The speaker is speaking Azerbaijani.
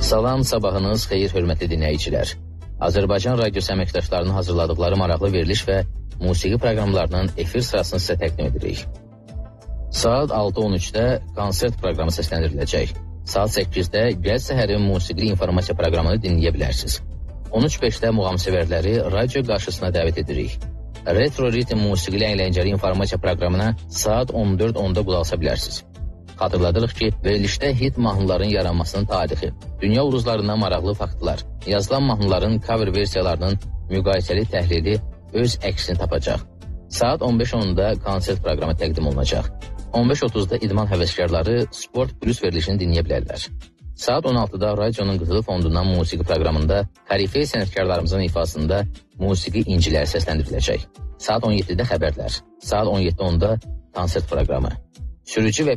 Salam, sabahınız xeyir, hörmətli dinləyicilər. Azərbaycan radiosu əməkdaşlarının hazırladıkları maraqlı veriliş və musiqi proqramlarının efir sırasını sizə təqdim edirik. Saat 6:13-də konsert proqramı səsləndiriləcək. Saat 8-də Gəl Səhərin musiqili informasiya proqramını dinləyə bilərsiniz. 13:05-də muğamsevərləri radio qarşısına dəvət edirik. Retro Ritim musiqili əyləncəli informasiya proqramına saat 14:10-da qulaq asa bilərsiniz. Xatırladırıq ki, verilişdə hit mahnıların yaranmasının tarixi, dünya ulduzlarından maraqlı faktlar, yazılan mahnıların cover versiyalarının müqayisəli təhlili öz əksini tapacaq. Saat 15:10-da konsert proqramı təqdim olunacaq. 15:30-da idman həvəskarları Sport Plus verilişini dinləyə bilərlər. Saat 16-da radionun Qızılı Fondundan musiqi proqramında Karifey sənətkarlarımızın ifasında musiqi inciləri səsləndiriləcək. Saat 17-də xəbərlər. Saat 17:10-da konsert proqramı. Sürücü və